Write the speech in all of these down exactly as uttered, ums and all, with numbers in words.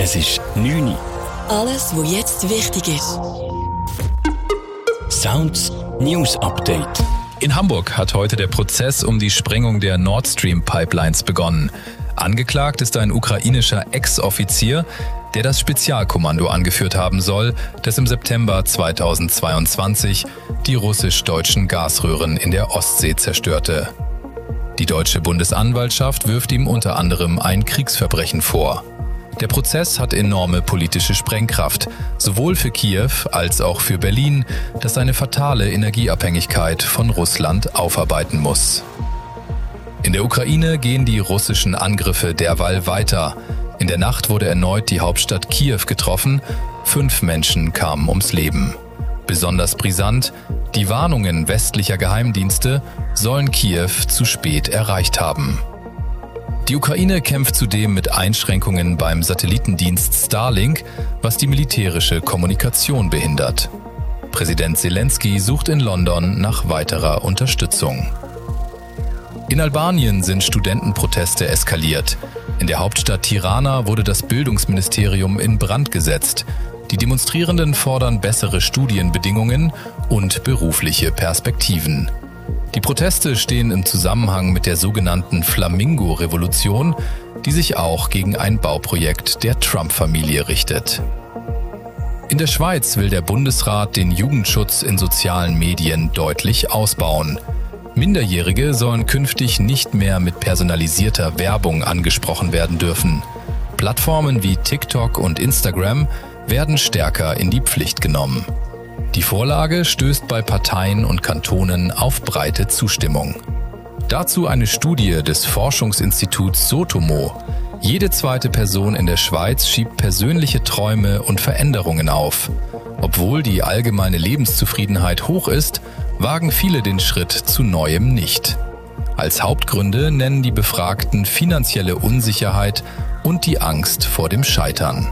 Es ist neun Uhr. Alles, was jetzt wichtig ist. Sounds News Update. In Hamburg hat heute der Prozess um die Sprengung der Nord Stream Pipelines begonnen. Angeklagt ist ein ukrainischer Ex-Offizier, der das Spezialkommando angeführt haben soll, das im September zweitausendzweiundzwanzig die russisch-deutschen Gasröhren in der Ostsee zerstörte. Die deutsche Bundesanwaltschaft wirft ihm unter anderem ein Kriegsverbrechen vor. Der Prozess hat enorme politische Sprengkraft, sowohl für Kiew als auch für Berlin, das seine fatale Energieabhängigkeit von Russland aufarbeiten muss. In der Ukraine gehen die russischen Angriffe derweil weiter. In der Nacht wurde erneut die Hauptstadt Kiew getroffen. Fünf Menschen kamen ums Leben. Besonders brisant, die Warnungen westlicher Geheimdienste sollen Kiew zu spät erreicht haben. Die Ukraine kämpft zudem mit Einschränkungen beim Satellitendienst Starlink, was die militärische Kommunikation behindert. Präsident Zelensky sucht in London nach weiterer Unterstützung. In Albanien sind Studentenproteste eskaliert. In der Hauptstadt Tirana wurde das Bildungsministerium in Brand gesetzt. Die Demonstrierenden fordern bessere Studienbedingungen und berufliche Perspektiven. Die Proteste stehen im Zusammenhang mit der sogenannten Flamingo-Revolution, die sich auch gegen ein Bauprojekt der Trump-Familie richtet. In der Schweiz will der Bundesrat den Jugendschutz in sozialen Medien deutlich ausbauen. Minderjährige sollen künftig nicht mehr mit personalisierter Werbung angesprochen werden dürfen. Plattformen wie TikTok und Instagram werden stärker in die Pflicht genommen. Die Vorlage stößt bei Parteien und Kantonen auf breite Zustimmung. Dazu eine Studie des Forschungsinstituts Sotomo. Jede zweite Person in der Schweiz schiebt persönliche Träume und Veränderungen auf. Obwohl die allgemeine Lebenszufriedenheit hoch ist, wagen viele den Schritt zu Neuem nicht. Als Hauptgründe nennen die Befragten finanzielle Unsicherheit und die Angst vor dem Scheitern.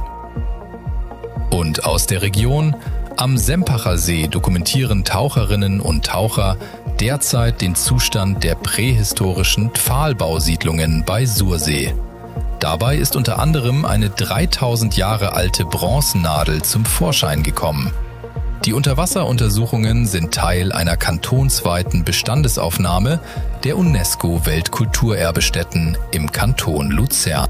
Und aus der Region: Am Sempacher See dokumentieren Taucherinnen und Taucher derzeit den Zustand der prähistorischen Pfahlbausiedlungen bei Sursee. Dabei ist unter anderem eine dreitausend Jahre alte Bronzennadel zum Vorschein gekommen. Die Unterwasseruntersuchungen sind Teil einer kantonsweiten Bestandesaufnahme der UNESCO-Weltkulturerbestätten im Kanton Luzern.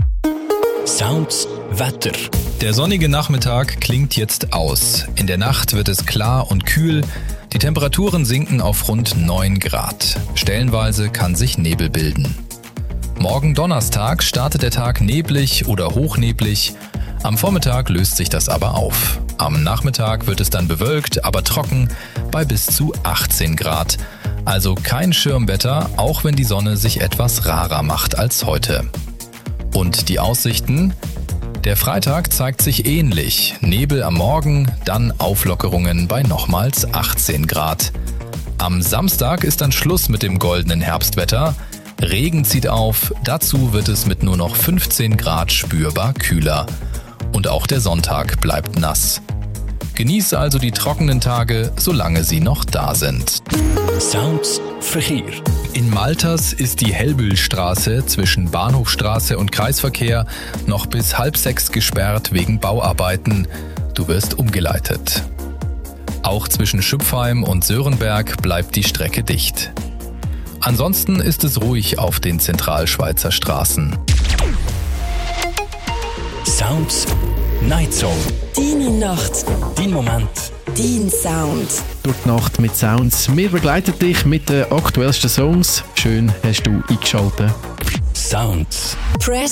Sounds Wetter. Der sonnige Nachmittag klingt jetzt aus. In der Nacht wird es klar und kühl. Die Temperaturen sinken auf rund neun Grad. Stellenweise kann sich Nebel bilden. Morgen Donnerstag startet der Tag neblig oder hochneblig. Am Vormittag löst sich das aber auf. Am Nachmittag wird es dann bewölkt, aber trocken bei bis zu achtzehn Grad. Also kein Schirmwetter, auch wenn die Sonne sich etwas rarer macht als heute. Und die Aussichten? Der Freitag zeigt sich ähnlich. Nebel am Morgen, dann Auflockerungen bei nochmals achtzehn Grad. Am Samstag ist dann Schluss mit dem goldenen Herbstwetter. Regen zieht auf, dazu wird es mit nur noch fünfzehn Grad spürbar kühler. Und auch der Sonntag bleibt nass. Genieße also die trockenen Tage, solange sie noch da sind. Sounds Verkehr. In Malters ist die Hellbühlstraße zwischen Bahnhofstraße und Kreisverkehr noch bis halb sechs gesperrt wegen Bauarbeiten. Du wirst umgeleitet. Auch zwischen Schüpfheim und Sörenberg bleibt die Strecke dicht. Ansonsten ist es ruhig auf den Zentralschweizer Straßen. Sounds Night Zone. Deine Nacht, Dein Moment. dein Sound. Durch die Nacht mit Sounds. Wir begleiten dich mit den aktuellsten Songs. Schön hast du eingeschaltet. Sounds. Press